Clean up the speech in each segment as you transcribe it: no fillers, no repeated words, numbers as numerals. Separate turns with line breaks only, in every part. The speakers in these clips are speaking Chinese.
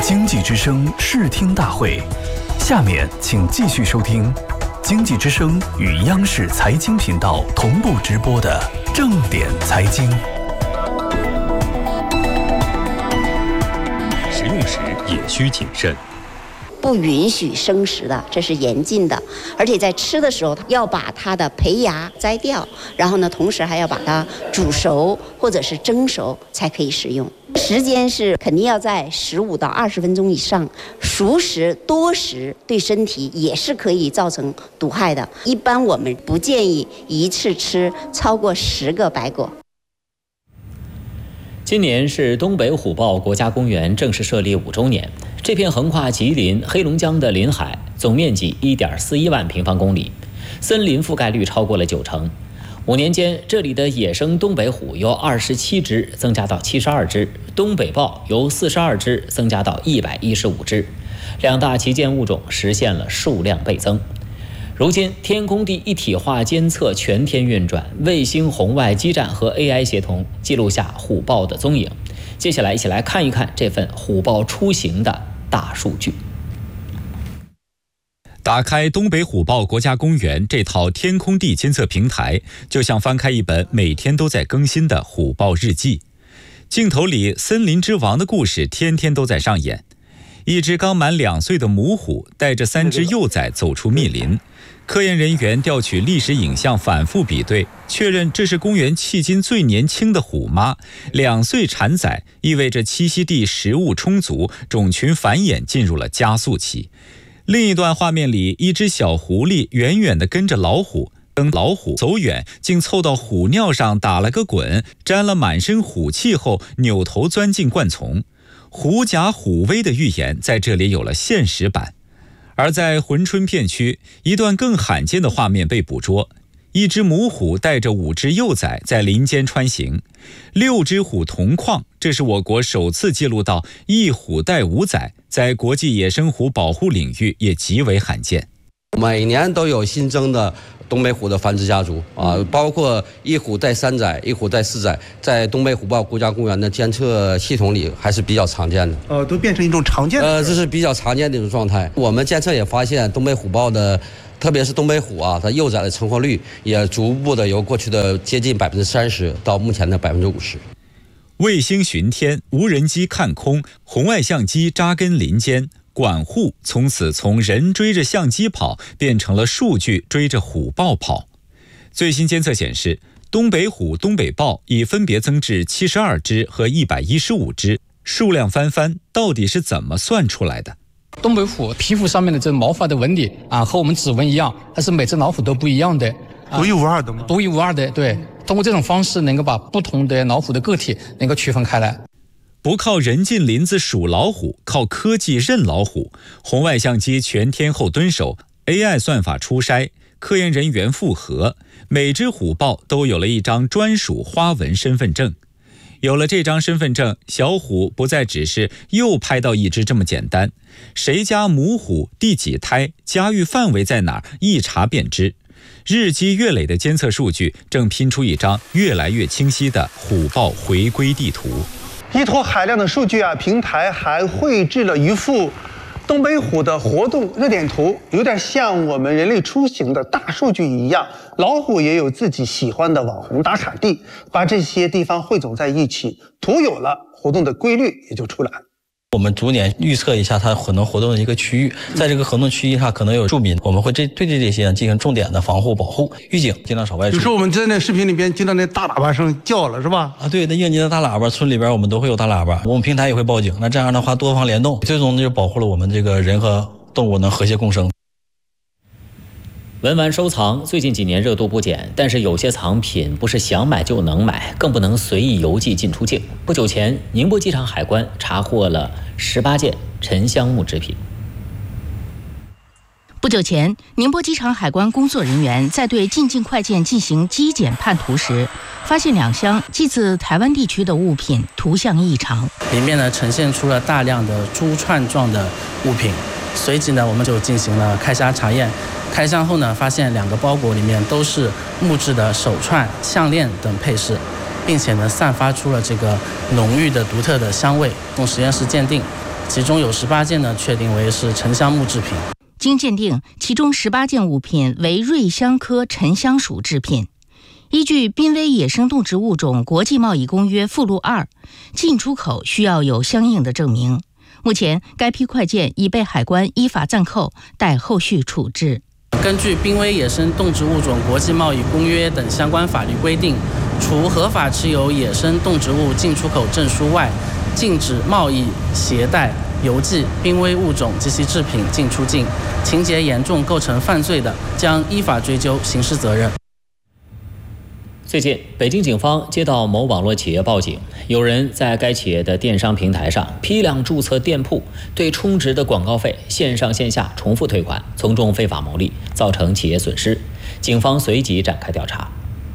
经济之声视听大会，下面请继续收听经济之声与央视财经频道同步直播的正点财经。
食用时也需谨慎。
不允许生食的，这是严禁的。而且在吃的时候，要把它的胚芽摘掉，然后呢，同时还要把它煮熟或者是蒸熟才可以食用。时间是肯定要在15到20分钟以上。熟食多食对身体也是可以造成毒害的。一般我们不建议一次吃超过10个白果。
今年是东北虎豹国家公园正式设立5周年。这片横跨吉林、黑龙江的林海，总面积1.41万平方公里，森林覆盖率超过了90%。5年间，这里的野生东北虎由27只增加到72只，东北豹由42只增加到115只，两大旗舰物种实现了数量倍增。如今，天空地一体化监测全天运转，卫星、红外、基站和 AI 协同，记录下虎豹的踪影。接下来，一起来看一看这份虎豹出行的大数据。
打开东北虎豹国家公园这套天空地监测平台，就像翻开一本每天都在更新的虎豹日记。镜头里，森林之王的故事天天都在上演。一只刚满2岁的母虎带着3只幼崽走出密林，科研人员调取历史影像反复比对，确认这是公园迄今最年轻的虎妈。2岁产崽意味着栖息地食物充足，种群繁衍进入了加速期。另一段画面里，一只小狐狸远远地跟着老虎，等老虎走远，竟凑到虎尿上打了个滚，沾了满身虎气后，扭头钻进灌丛。狐假虎威的预言在这里有了现实版。而在珲春片区，一段更罕见的画面被捕捉，一只母虎带着5只幼崽在林间穿行，6只虎同框，这是我国首次记录到一虎带5崽，在国际野生虎保护领域也极为罕见。
每年都有新增的东北虎的繁殖家族包括一虎带3崽、一虎带4崽，在东北虎豹国家公园的监测系统里还是比较常见的。
都变成一种常见的。
这是比较常见的一种状态。我们监测也发现，东北虎豹的，特别是东北虎它幼崽的成活率也逐步的由过去的接近30%到目前的50%。
卫星巡天，无人机看空，红外相机扎根林间。管护从此从人追着相机跑，变成了数据追着虎豹跑。最新监测显示，东北虎、东北豹已分别增至72只和115只，数量翻番，到底是怎么算出来的？
东北虎皮肤上面的这毛发的纹理和我们指纹一样，但是每只老虎都不一样的，
独一无二的吗？
独一无二的，对。通过这种方式，能够把不同的老虎的个体能够区分开来。
不靠人进林子数老虎，靠科技认老虎。红外相机全天候蹲守， AI 算法初筛，科研人员复核，每只虎豹都有了一张专属花纹身份证。有了这张身份证，小虎不再只是又拍到一只这么简单，谁家母虎第几胎，家域范围在哪儿，一查便知。日积月累的监测数据正拼出一张越来越清晰的虎豹回归地图。
依托海量的数据平台还绘制了一幅东北虎的活动热点图，有点像我们人类出行的大数据一样。老虎也有自己喜欢的网红打卡地，把这些地方汇总在一起，图有了，活动的规律也就出来了。
我们逐年预测一下它可能活动的一个区域，在这个活动区域上可能有住民，我们会对这些进行重点的防护保护，预警，尽量少外出。
比如说我们在那视频里边听到那大喇叭声叫了是吧？
对，那应急的大喇叭，村里边我们都会有大喇叭，我们平台也会报警。那这样的话多方联动，最终就保护了我们这个人和动物能和谐共生。
文玩收藏最近几年热度不减，但是有些藏品不是想买就能买，更不能随意邮寄进出境。不久前，宁波机场海关查获了18件沉香木制品。
不久前，宁波机场海关工作人员在对进境快件进行机检判图时，发现2箱寄自台湾地区的物品图像异常，
里面呢呈现出了大量的珠串状的物品。随即呢，我们就进行了开箱查验。开箱后呢，发现2个包裹里面都是木质的手串、项链等配饰，并且呢散发出了这个浓郁的独特的香味。用实验室鉴定， 其中有18件呢确定为是沉香木制品。
经鉴定，其中18件物品为瑞香科沉香属制品。依据《濒危野生动植物种国际贸易公约》附录2，进出口需要有相应的证明。目前，该批快件已被海关依法暂扣，待后续处置。
根据《濒危野生动植物种国际贸易公约》等相关法律规定，除合法持有野生动植物进出口证书外，禁止贸易、携带、邮寄濒危物种及其制品进出境，情节严重构成犯罪的，将依法追究刑事责任。
最近，北京警方接到某网络企业报警，有人在该企业的电商平台上批量注册店铺，对充值的广告费线上线下重复退款，从中非法牟利，造成企业损失。警方随即展开调查。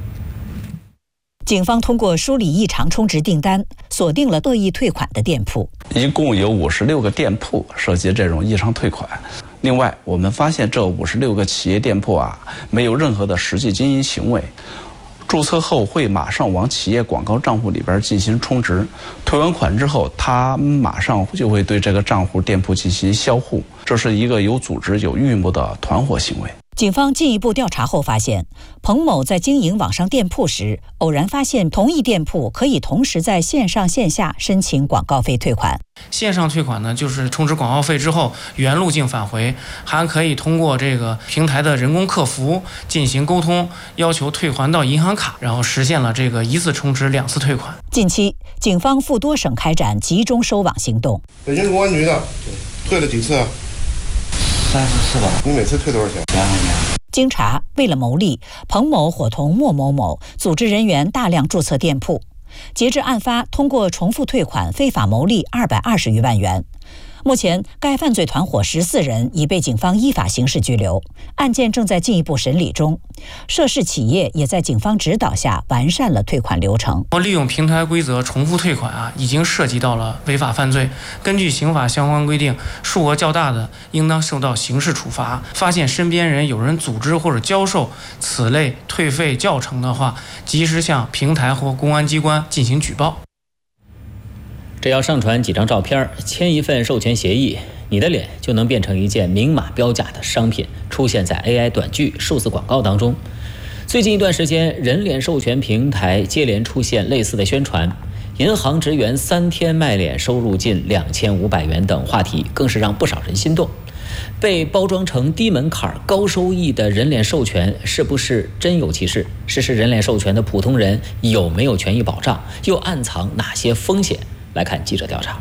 警方通过梳理异常充值订单，锁定了恶意退款的店铺。
一共有56个店铺涉及这种异常退款。另外，我们发现这56个企业店铺没有任何的实际经营行为。注册后会马上往企业广告账户里边进行充值，退完款之后，他马上就会对这个账户店铺进行销户，这是一个有组织、有预谋的团伙行为。
警方进一步调查后发现，彭某在经营网上店铺时，偶然发现同一店铺可以同时在线上线下申请广告费退款。
线上退款呢，就是充值广告费之后原路径返回，还可以通过这个平台的人工客服进行沟通，要求退还到银行卡，然后实现了这个一次充值2次退款。
近期，警方赴多省开展集中收网行动。
北京公安局的，退了几次啊？3次吧。你每次退多少钱？2块钱。
经查，为了牟利，彭某伙同莫某某组织人员大量注册店铺。截至案发，通过重复退款非法牟利220余万元。目前，该犯罪团伙14人已被警方依法刑事拘留，案件正在进一步审理中。涉事企业也在警方指导下完善了退款流程。
利用平台规则重复退款已经涉及到了违法犯罪。根据刑法相关规定，数额较大的应当受到刑事处罚。发现身边人有人组织或者教授此类退费教程的话，及时向平台或公安机关进行举报。
只要上传几张照片，签一份授权协议，你的脸就能变成一件明码标价的商品，出现在 AI 短剧、数字广告当中。最近一段时间，人脸授权平台接连出现类似的宣传，银行职员3天卖脸收入近2500元等话题，更是让不少人心动。被包装成低门槛、高收益的人脸授权，是不是真有其事？实施人脸授权的普通人有没有权益保障？又暗藏哪些风险？来看记者调查。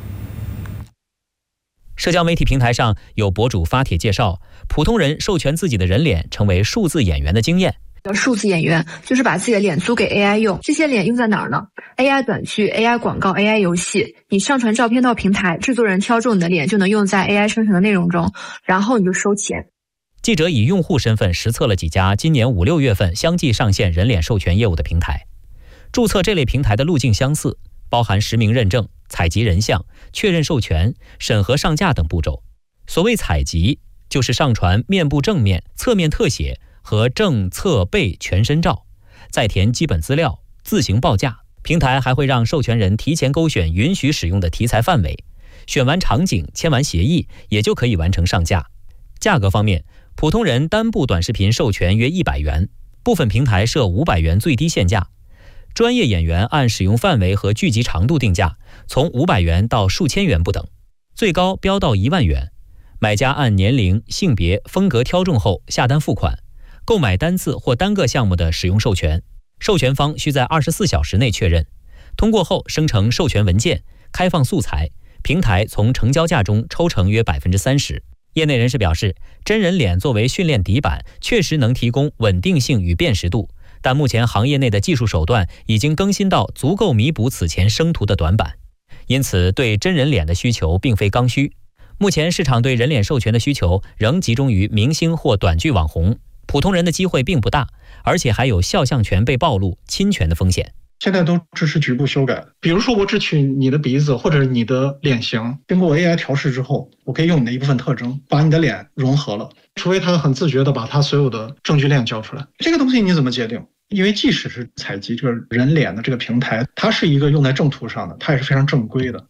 社交媒体平台上有博主发帖介绍，普通人授权自己的人脸成为数字演员的经验。
数字演员就是把自己的脸租给 AI 用，这些脸用在哪儿呢？ AI 短剧、AI 广告、AI 游戏。你上传照片到平台，制作人挑中你的脸就能用在 AI 生成的内容中，然后你就收钱。
记者以用户身份实测了几家今年5、6月份相继上线人脸授权业务的平台。注册这类平台的路径相似，包含实名认证、采集人像、确认授权、审核上架等步骤。所谓采集，就是上传面部正面、侧面特写和正侧背全身照，再填基本资料，自行报价。平台还会让授权人提前勾选允许使用的题材范围，选完场景，签完协议，也就可以完成上架。价格方面，普通人单部短视频授权约100元，部分平台设500元最低限价。专业演员按使用范围和剧集长度定价，从500元到数千元不等，最高飙到1万元。买家按年龄、性别、风格挑中后下单付款，购买单次或单个项目的使用授权，授权方需在24小时内确认，通过后生成授权文件，开放素材，平台从成交价中抽成约30%。业内人士表示，真人脸作为训练底板，确实能提供稳定性与辨识度，但目前行业内的技术手段已经更新到足够弥补此前生图的短板，因此对真人脸的需求并非刚需。目前市场对人脸授权的需求仍集中于明星或短剧网红，普通人的机会并不大，而且还有肖像权被暴露、侵权的风险。
现在都支持局部修改，比如说我只取你的鼻子或者你的脸型，经过 AI 调试之后，我可以用你的一部分特征把你的脸融合了，除非他很自觉的把他所有的证据链交出来。这个东西你怎么界定？因为即使是采集这个人脸的这个平台，它是一个用在正图上的，它也是非常正规的。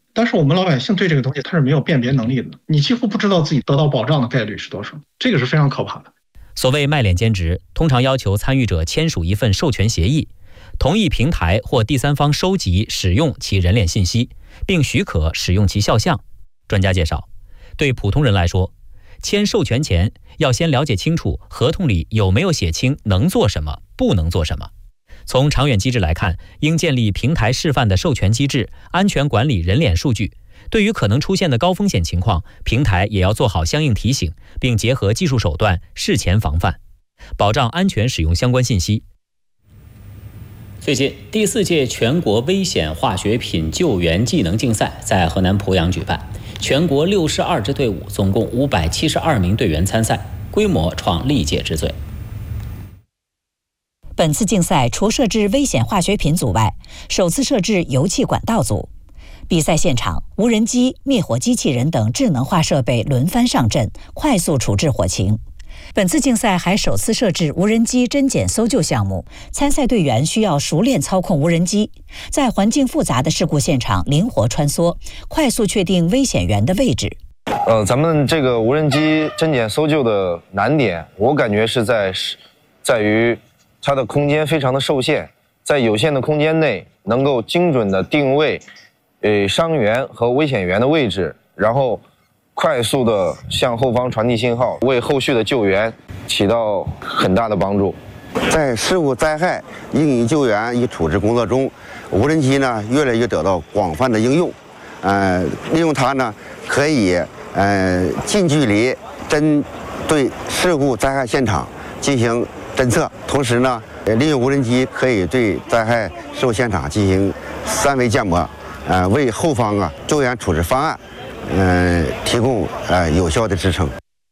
但是我们老百姓对这个东西它是没有辨别能力的，你几乎不知道自己得到保障的概率是多少，这个是非常可怕的。
所谓卖脸兼职，通常要求参与者签署一份授权协议，同意平台或第三方收集、使用其人脸信息，并许可使用其肖像。专家介绍，对普通人来说，签授权前要先了解清楚合同里有没有写清能做什么、不能做什么。从长远机制来看，应建立平台示范的授权机制，安全管理人脸数据。对于可能出现的高风险情况，平台也要做好相应提醒，并结合技术手段事前防范，保障安全使用相关信息。最近，第4届全国危险化学品救援技能竞赛在河南濮阳举办，全国62支队伍，总共572名队员参赛，规模创历届之最。
本次竞赛除设置危险化学品组外，首次设置油气管道组。比赛现场，无人机、灭火机器人等智能化设备轮番上阵，快速处置火情。本次竞赛还首次设置无人机侦检搜救项目，参赛队员需要熟练操控无人机，在环境复杂的事故现场灵活穿梭，快速确定危险源的位置。
咱们这个无人机侦检搜救的难点，我感觉是在于它的空间非常的受限，在有限的空间内能够精准的定位伤员和危险源的位置，然后快速的向后方传递信号，为后续的救援起到很大的帮助。
在事故灾害应急救援与处置工作中，无人机呢越来越得到广泛的应用。利用它呢，可以近距离针对事故灾害现场进行侦测，同时呢，利用无人机可以对灾害事故现场进行3维建模，为后方救援处置方案提供有效的支撑。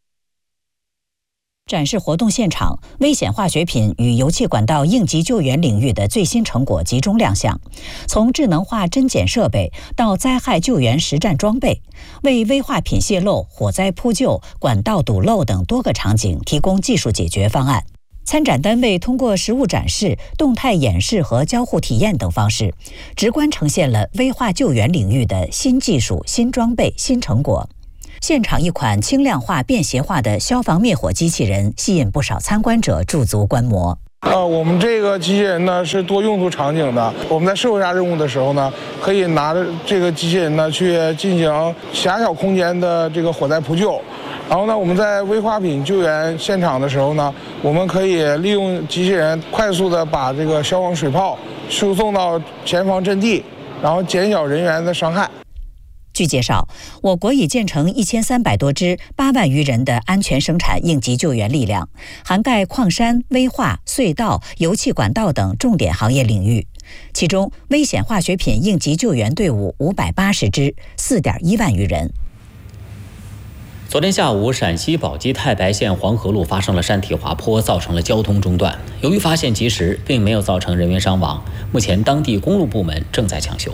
展示活动现场，危险化学品与油气管道应急救援领域的最新成果集中亮相，从智能化侦检设备到灾害救援实战装备，为危化品泄漏、火灾扑救、管道堵漏等多个场景提供技术解决方案。参展单位通过实物展示、动态演示和交互体验等方式，直观呈现了危化救援领域的新技术、新装备、新成果。现场一款轻量化、便携化的消防灭火机器人吸引不少参观者驻足观摩。
我们这个机器人呢是多用途场景的。我们在社会下任务的时候呢，可以拿着这个机器人呢去进行狭小空间的这个火灾扑救。然后呢，我们在危化品救援现场的时候呢，我们可以利用机器人快速的把这个消防水泡输送到前方阵地，然后减小人员的伤害。
据介绍，我国已建成1300多支8万余人的安全生产应急救援力量，涵盖矿山、危化、隧道、油气管道等重点行业领域。其中，危险化学品应急救援队伍580支，4.1万余人。
昨天下午，陕西宝鸡太白县黄河路发生了山体滑坡，造成了交通中断。由于发现及时，并没有造成人员伤亡。目前，当地公路部门正在抢修。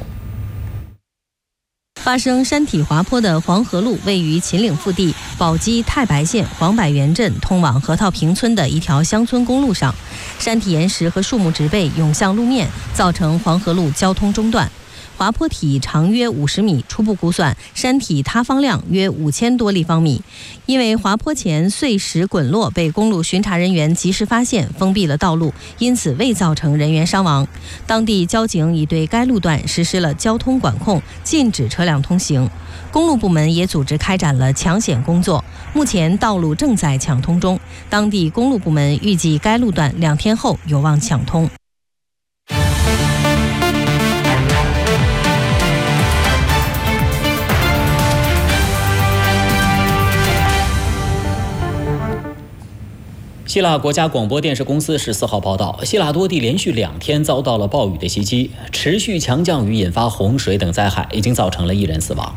发生山体滑坡的黄河路位于秦岭腹地宝鸡太白县黄柏园镇通往河套坪村的一条乡村公路上，山体岩石和树木植被涌向路面，造成黄河路交通中断。滑坡体长约50米，初步估算山体塌方量约5000多立方米。因为滑坡前碎石滚落被公路巡查人员及时发现，封闭了道路，因此未造成人员伤亡。当地交警已对该路段实施了交通管控，禁止车辆通行。公路部门也组织开展了抢险工作，目前道路正在抢通中。当地公路部门预计该路段2天后有望抢通。
希腊国家广播电视公司14号报道，希腊多地连续2天遭到了暴雨的袭击，持续强降雨引发洪水等灾害，已经造成了1人死亡。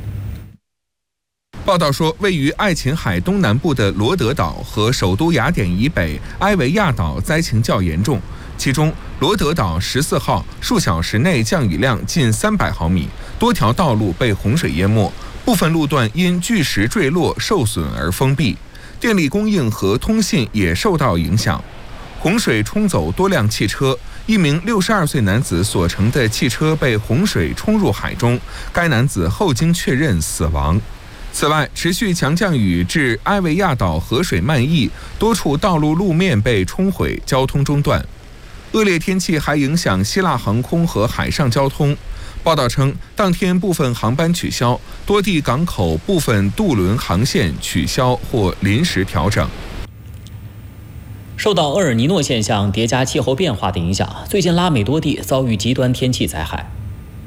报道说，位于爱琴海东南部的罗德岛和首都雅典以北埃维亚岛灾情较严重，其中罗德岛14号数小时内降雨量近300毫米，多条道路被洪水淹没，部分路段因巨石坠落受损而封闭。电力供应和通信也受到影响。 洪水冲走多辆汽车，一名62岁男子所乘的汽车被洪水冲入海中，该男子后经确认死亡。此外，持续强降雨致埃维亚岛河水漫溢，多处道路路面被冲毁，交通中断。恶劣天气还影响希腊航空和海上交通。报道称，当天部分航班取消，多地港口部分渡轮航线取消或临时调整。
受到厄尔尼诺现象叠加气候变化的影响，最近拉美多地遭遇极端天气灾害。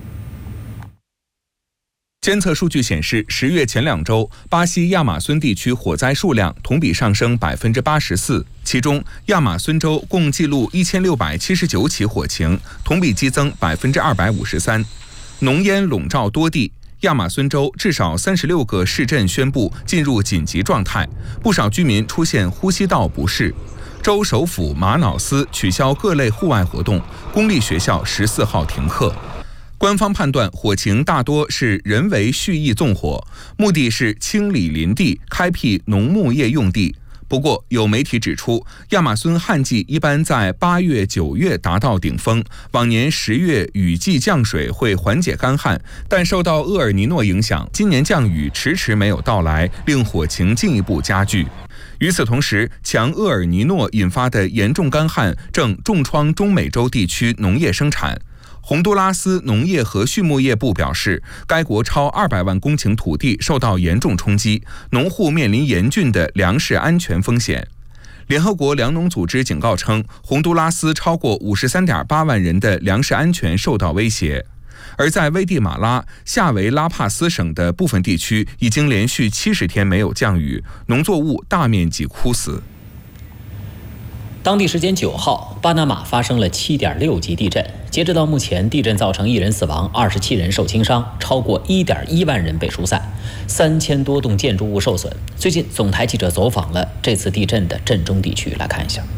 监测数据显示，10月前2周，巴西亚马孙地区火灾数量同比上升84%，其中亚马孙州共记录1679起火情，同比激增253%。浓烟笼罩多地，亚马孙州至少36个市镇宣布进入紧急状态，不少居民出现呼吸道不适。州首府马瑙斯取消各类户外活动，公立学校14号停课。官方判断火情大多是人为蓄意纵火，目的是清理林地，开辟农牧业用地。不过，有媒体指出，亚马孙旱季一般在8月、9月达到顶峰，往年10月雨季降水会缓解干旱，但受到厄尔尼诺影响，今年降雨迟迟没有到来，令火情进一步加剧。与此同时，强厄尔尼诺引发的严重干旱正重创中美洲地区农业生产。洪都拉斯农业和畜牧业部表示，该国超200万公顷土地受到严重冲击，农户面临严峻的粮食安全风险。联合国粮农组织警告称，洪都拉斯超过53.8万人的粮食安全受到威胁。而在危地马拉、夏维拉帕斯省的部分地区，已经连续70天没有降雨，农作物大面积枯死。
当地时间9号，巴拿马发生了7.6级地震。截止到目前，地震造成1人死亡，27人受轻伤，超过1.1万人被疏散，3000多栋建筑物受损。最近，总台记者走访了这次地震的震中地区，来看一下。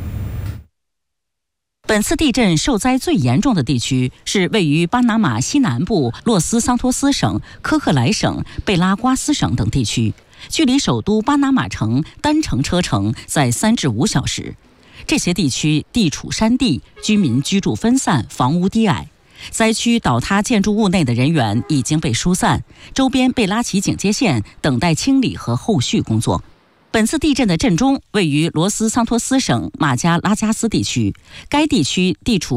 本次地震受灾最严重的地区是位于巴拿马西南部洛斯桑托斯省、科克莱省、贝拉瓜斯省等地区，距离首都巴拿马城单程车程在3至5小时。这些地区地处山地，居民居住分散，房屋低矮。灾区倒塌建筑物内的人员已经被疏散，周边被拉起警戒线，等待清理和后续工作。本次地震的震中位于罗斯桑托斯省马加拉加斯地区，该地区地处